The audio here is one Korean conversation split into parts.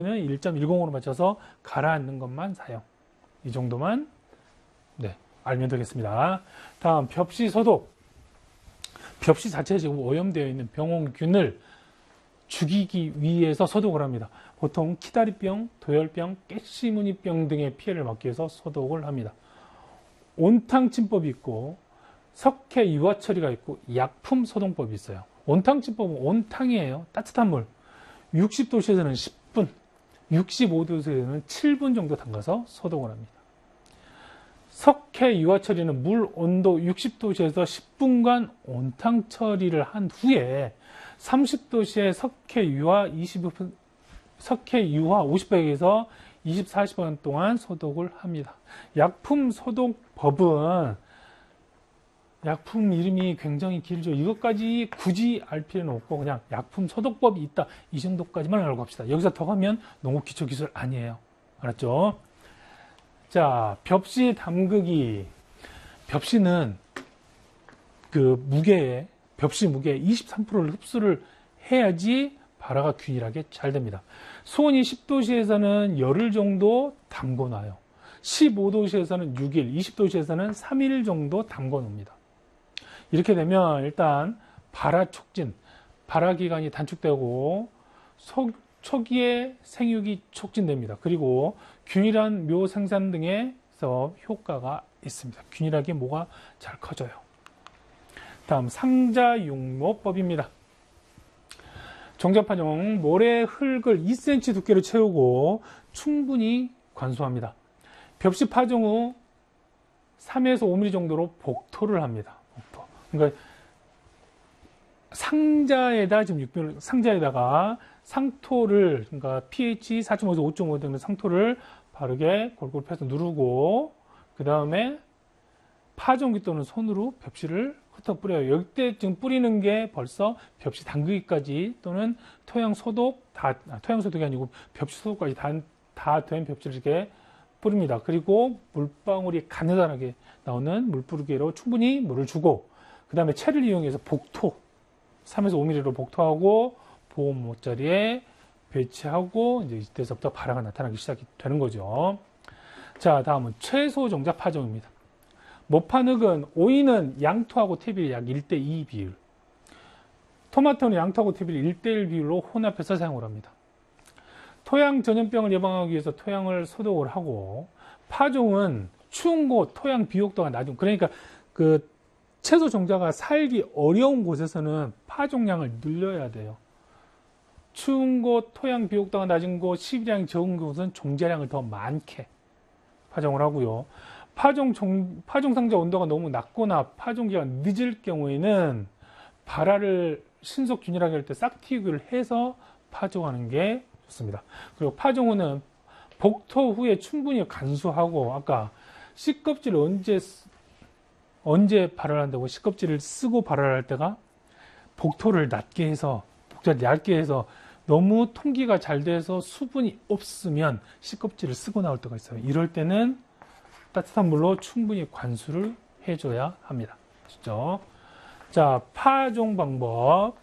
1.10으로 맞춰서 가라앉는 것만 사용. 이 정도만 알면 되겠습니다. 다음 벽시 소독. 벽시 자체에 지금 오염되어 있는 병원균을 죽이기 위해서 소독을 합니다. 보통 키다리병, 도열병, 가시무늬병 등의 피해를 막기 위해서 소독을 합니다. 온탕침법이 있고 석회 유화 처리가 있고 약품 소독법이 있어요. 온탕침법은 온탕이에요. 따뜻한 물 60도씨에서는 10분, 65도씨에서는 7분 정도 담가서 소독을 합니다. 석회 유화 처리는 물 온도 60도씨에서 10분간 온탕 처리를 한 후에 30도씨에 석회 유화 50백에서 24시간 동안 소독을 합니다. 약품 소독법은 약품 이름이 굉장히 길죠. 이것까지 굳이 알 필요는 없고 그냥 약품 소독법이 있다. 이 정도까지만 알고 갑시다. 여기서 더 가면 너무 기초 기술 아니에요. 알았죠? 자, 벽시 담그기. 벽시는 그 무게에, 벽시 무게의 23%를 흡수를 해야지 발화가 균일하게 잘 됩니다. 수온이 10도씨에서는 열흘 정도 담궈 놔요. 15도씨에서는 6일, 20도씨에서는 3일 정도 담궈 놓습니다. 이렇게 되면 일단 발화 촉진, 발화 기간이 단축되고 초기에 생육이 촉진됩니다. 그리고 균일한 묘 생산 등에서 효과가 있습니다. 균일하게 모가 잘 커져요. 다음 상자육모법입니다. 종자파종 모래 흙을 2cm 두께로 채우고 충분히 관수합니다. 벽시 파종 후 3에서 5mm 정도로 복토를 합니다. 복토. 그러니까 상자에다 지금 상자에다가 상토를, 그러니까 pH 4.5에서 5.5 되는 상토를 바르게 골고루 펴서 누르고, 그 다음에 파종기 또는 손으로 벽시를 흩어 뿌려요. 이때 지금 뿌리는 게 벌써 벽시 담그기까지 또는 토양 소독, 토양 소독이 아니고 벽시 소독까지 다 된 벽시를 이렇게 뿌립니다. 그리고 물방울이 가느다랗게 나오는 물뿌리개로 충분히 물을 주고, 그 다음에 채를 이용해서 복토, 3에서 5mm로 복토하고 보온 모자리에 배치하고 이제 이때서부터 발화가 나타나기 시작이 되는 거죠. 자, 다음은 최소 종자 파종입니다. 모파늑은 오이는 양토하고 퇴비의 약 1:2 비율, 토마토는 양토하고 퇴비를 1:1 비율로 혼합해서 사용을 합니다. 토양 전염병을 예방하기 위해서 토양을 소독을 하고, 파종은 추운 곳, 토양 비옥도가 낮은, 그러니까 그 채소 종자가 살기 어려운 곳에서는 파종량을 늘려야 돼요. 추운 곳, 토양 비옥도가 낮은 곳, 시비량이 적은 곳은 종자량을 더 많게 파종을 하고요. 파종 상자 온도가 너무 낮거나 파종기가 늦을 경우에는 발화를 신속 균일하게 할 때 싹튀기를 해서 파종하는 게 좋습니다. 그리고 파종 후는 복토 후에 충분히 간수하고, 아까 씨껍질을 언제 발화를 한다고 씨껍질을 쓰고 발화를 할 때가 복토를 낮게 해서, 복토를 얇게 해서 너무 통기가 잘 돼서 수분이 없으면 씨껍질을 쓰고 나올 때가 있어요. 이럴 때는 따뜻한 물로 충분히 관수를 해줘야 합니다. 아시죠? 자, 파종 방법.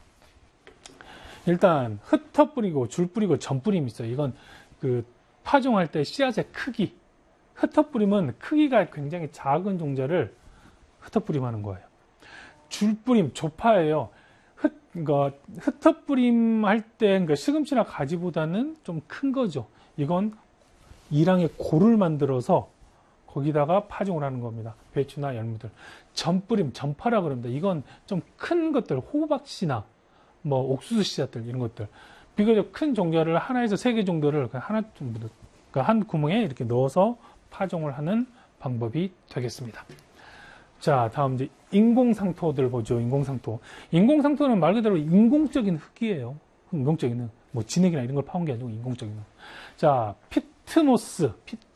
일단 흩어 뿌리고 줄 뿌리고 전 뿌림이 있어요. 이건 그 파종할 때 씨앗의 크기. 흩어 뿌림은 크기가 굉장히 작은 종자를 흩어 뿌림하는 거예요. 줄 뿌림, 조파예요. 흩어 뿌림 할 때, 그러니까 시금치나 가지보다는 좀 큰 거죠. 이건 이랑의 골을 만들어서 거기다가 파종을 하는 겁니다. 배추나 열무들. 전뿌림, 전파라 그럽니다. 이건 좀 큰 것들, 호박씨나 뭐 옥수수 씨앗들 이런 것들. 비교적 큰 종자를 하나에서 3개 정도를 한 구멍에 이렇게 넣어서 파종을 하는 방법이 되겠습니다. 자, 다음 이제 인공상토들 보죠. 인공상토. 인공상토는 말 그대로 인공적인 흙이에요. 인공적인 흙. 뭐 진흙이나 이런 걸 파온 게 아니고 인공적인 흙. 자, 피트모스.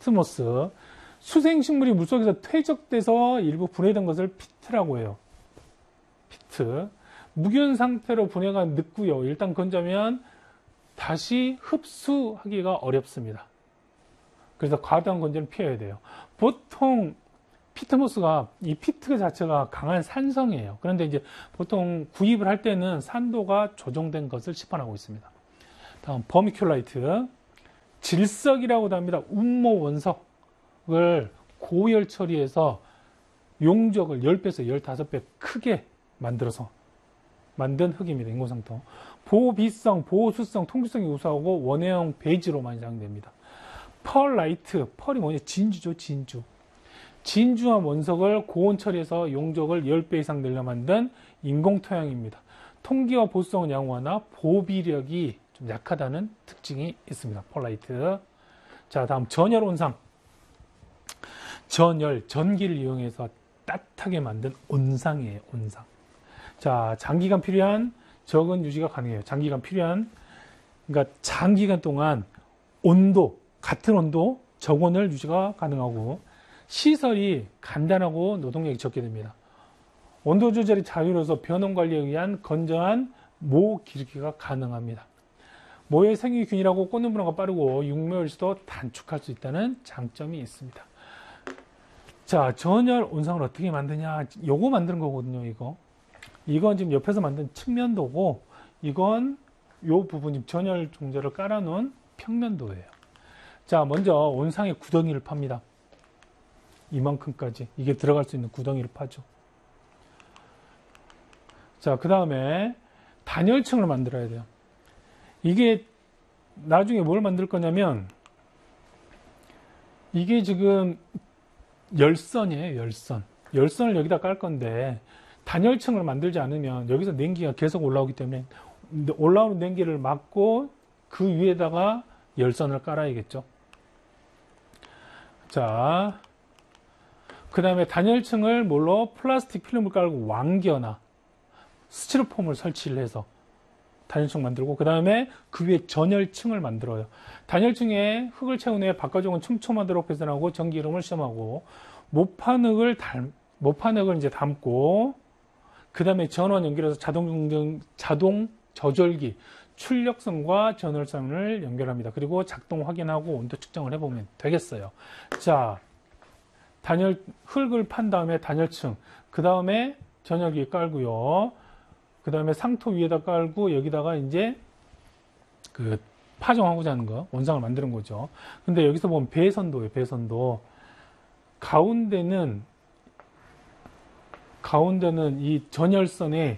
수생식물이 물속에서 퇴적돼서 일부 분해된 것을 피트라고 해요. 피트. 무균 상태로 분해가 늦고요. 일단 건자면 다시 흡수하기가 어렵습니다. 그래서 과다한 건조는 피해야 돼요. 보통 피트모스가, 이 피트 자체가 강한 산성이에요. 그런데 이제 보통 구입을 할 때는 산도가 조정된 것을 시판하고 있습니다. 다음 버미큘라이트. 질석이라고도 합니다. 운모 원석을 고열 처리해서 용적을 10배에서 15배 크게 만들어서 만든 흙입니다. 인공상토. 보비성, 보수성, 통기성이 우수하고 원해형 베이지로 많이 사용됩니다. 펄라이트, 펄이 뭐냐? 진주죠, 진주. 진주한 원석을 고온 처리해서 용적을 10배 이상 늘려 만든 인공토양입니다. 통기와 보수성은 양호하나 보비력이 좀 약하다는 특징이 있습니다. 펄라이트. 자, 다음 전열 온상. 전열, 전기를 이용해서 따뜻하게 만든 온상이에요, 온상. 자, 장기간 필요한 적은 유지가 가능해요. 장기간 필요한, 그러니까 장기간 동안 온도, 같은 온도, 저온을 유지가 가능하고, 시설이 간단하고 노동력이 적게 됩니다. 온도 조절이 자유로워서 변온 관리에 의한 건조한 모 기르기가 가능합니다. 모의 생육이 균일하고 꽂는 분화가 빠르고 육묘일수도 단축할 수 있다는 장점이 있습니다. 자, 전열 온상을 어떻게 만드냐? 요거 만드는 거거든요, 이거. 이건 지금 옆에서 만든 측면도고, 이건 요 부분, 전열 종자를 깔아놓은 평면도예요. 자, 먼저 온상의 구덩이를 팝니다. 이만큼까지. 이게 들어갈 수 있는 구덩이를 파죠. 자, 그 다음에 단열층을 만들어야 돼요. 이게 나중에 뭘 만들 거냐면, 이게 지금 열선이에요, 열선. 열선을 여기다 깔 건데, 단열층을 만들지 않으면 여기서 냉기가 계속 올라오기 때문에 올라오는 냉기를 막고 그 위에다가 열선을 깔아야겠죠. 자, 그 다음에 단열층을 뭘로? 플라스틱 필름을 깔고 왕겨나 스티로폼을 설치를 해서 단열층 만들고, 그 다음에 그 위에 전열층을 만들어요. 단열층에 흙을 채운 후에 바깥쪽은 촘촘하도록 배선하고 전기 이름을 시험하고, 모판흙을 이제 담고, 그 다음에 전원 연결해서 자동 저절기, 출력선과 전열선을 연결합니다. 그리고 작동 확인하고 온도 측정을 해보면 되겠어요. 자, 흙을 판 다음에 단열층, 그 다음에 전열기 깔고요. 그 다음에 상토 위에다 깔고 여기다가 이제 그 파종하고자 하는 거, 원상을 만드는 거죠. 근데 여기서 보면 배선도예요, 배선도. 가운데는 이 전열선의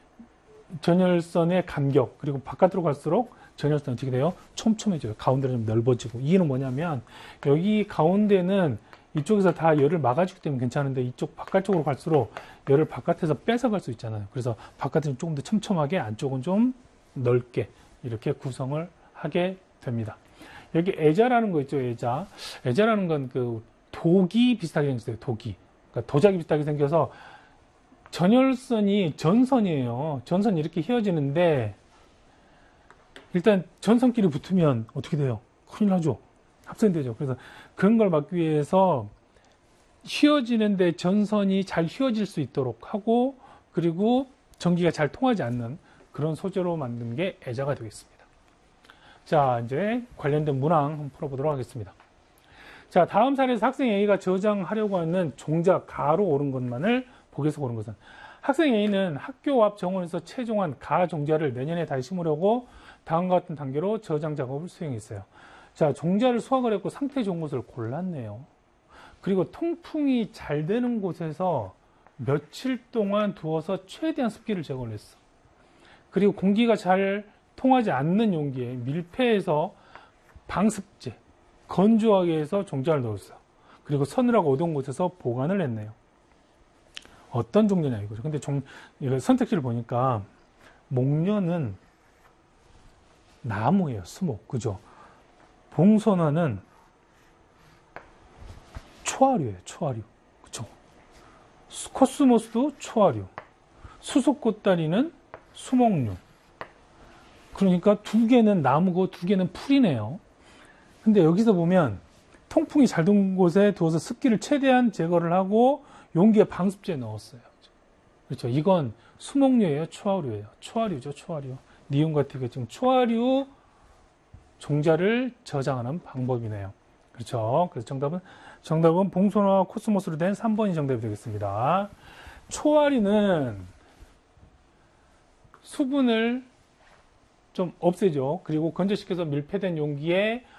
간격, 그리고 바깥으로 갈수록 전열선이 어떻게 돼요? 촘촘해져요. 가운데는 좀 넓어지고. 이유는 뭐냐면, 여기 가운데는 이쪽에서 다 열을 막아주기 때문에 괜찮은데, 이쪽 바깥쪽으로 갈수록 열을 바깥에서 뺏어갈 수 있잖아요. 그래서 바깥은 조금 더 촘촘하게, 안쪽은 좀 넓게 이렇게 구성을 하게 됩니다. 여기 애자라는 거 있죠, 애자. 애자라는 건 그 독이 비슷하게 생겼어요, 독이. 그러니까 도자기 비슷하게 생겨서 전열선이 전선이에요. 전선이 이렇게 휘어지는데, 일단 전선끼리 붙으면 어떻게 돼요? 큰일 나죠. 합선되죠. 그래서 그런 걸 막기 위해서 휘어지는데 전선이 잘 휘어질 수 있도록 하고, 그리고 전기가 잘 통하지 않는 그런 소재로 만든 게 애자가 되겠습니다. 자, 이제 관련된 문항 한번 풀어보도록 하겠습니다. 자, 다음 사례에서 학생 A가 저장하려고 하는 종자 가로 옳은 것만을 보기에서 고른 것은, 학생 A는 학교 앞 정원에서 채종한 가 종자를 내년에 다시 심으려고 다음과 같은 단계로 저장 작업을 수행했어요. 자, 종자를 수확을 했고 상태 좋은 곳을 골랐네요. 그리고 통풍이 잘 되는 곳에서 며칠 동안 두어서 최대한 습기를 제거를 했어. 그리고 공기가 잘 통하지 않는 용기에 밀폐해서 방습제, 건조하게 해서 종자를 넣었어요. 그리고 서늘하고 어두운 곳에서 보관을 했네요. 어떤 종류냐 이거죠. 근데 이거 선택지를 보니까 목련은 나무예요. 수목. 그죠? 봉선화는 초하류예요. 초하류. 그쵸? 코스모스도 초하류. 수속꽃다리는 수목류. 그러니까 두 개는 나무고 두 개는 풀이네요. 근데 여기서 보면 통풍이 잘 든 곳에 두어서 습기를 최대한 제거를 하고 용기에 방습제 넣었어요. 그렇죠. 이건 수목류예요, 초하류예요. 초하류죠, 초하류. 니은과 티가 지금 초하류 종자를 저장하는 방법이네요. 그렇죠. 그래서 정답은 봉선화 코스모스로 된 3번이 정답이 되겠습니다. 초하류는 수분을 좀 없애죠. 그리고 건조시켜서 밀폐된 용기에